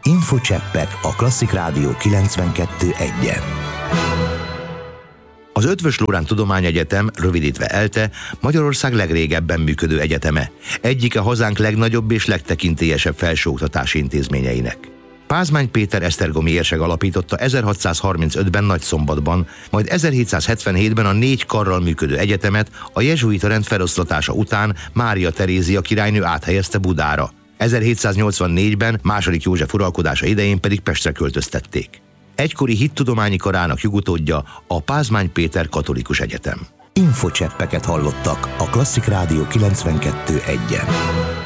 Infocseppek a Klasszik Rádió 92.1-en. Az Eötvös Loránd Tudományegyetem, rövidítve ELTE, Magyarország legrégebben működő egyeteme. Egyike hazánk legnagyobb és legtekintélyesebb felsőoktatási intézményeinek. Pázmány Péter esztergomi érsek alapította 1635-ben Nagyszombatban, majd 1777-ben a 4 karral működő egyetemet a jezsuita rend feloszlatása után Mária Terézia királynő áthelyezte Budára. 1784-ben II. József uralkodása idején pedig Pestre költöztették. Egykori hittudományi karának jogutódja a Pázmány Péter Katolikus Egyetem. Infocseppeket hallottak a Klasszik Rádió 92.1-en.